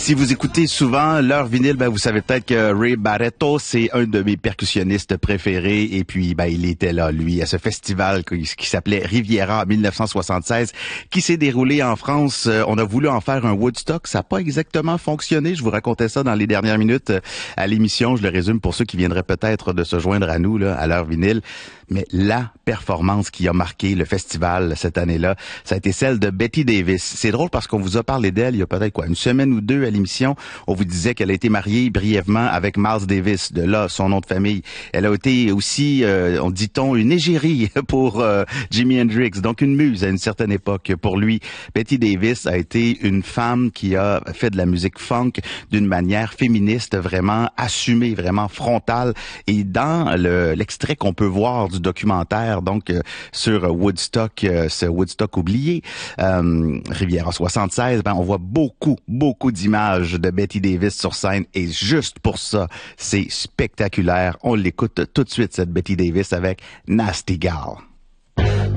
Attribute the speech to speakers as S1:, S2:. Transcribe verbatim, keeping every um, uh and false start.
S1: Si vous écoutez souvent l'heure vinyle, ben vous savez peut-être que Ray Barretto, c'est un de mes percussionnistes préférés. Et puis, ben il était là, lui, à ce festival qui, qui s'appelait Riviera en mille neuf cent soixante-seize, qui s'est déroulé en France. On a voulu en faire un Woodstock. Ça n'a pas exactement fonctionné. Je vous racontais ça dans les dernières minutes à l'émission. Je le résume pour ceux qui viendraient peut-être de se joindre à nous là, à l'heure vinyle. Mais la performance qui a marqué le festival cette année-là, ça a été celle de Betty Davis. C'est drôle parce qu'on vous a parlé d'elle il y a peut-être quoi, une semaine ou deux à l'émission. On vous disait qu'elle a été mariée brièvement avec Miles Davis, de là son nom de famille. Elle a été aussi, euh, on dit-on, une égérie pour euh, Jimi Hendrix, donc une muse à une certaine époque pour lui. Betty Davis a été une femme qui a fait de la musique funk d'une manière féministe, vraiment assumée, vraiment frontale. Et dans le, l'extrait qu'on peut voir du documentaire, donc euh, sur Woodstock, euh, ce Woodstock oublié, euh, Riviera soixante-seize, ben on voit beaucoup, beaucoup d'images de Betty Davis sur scène et juste pour ça, c'est spectaculaire. On l'écoute tout de suite, cette Betty Davis avec Nasty Gal.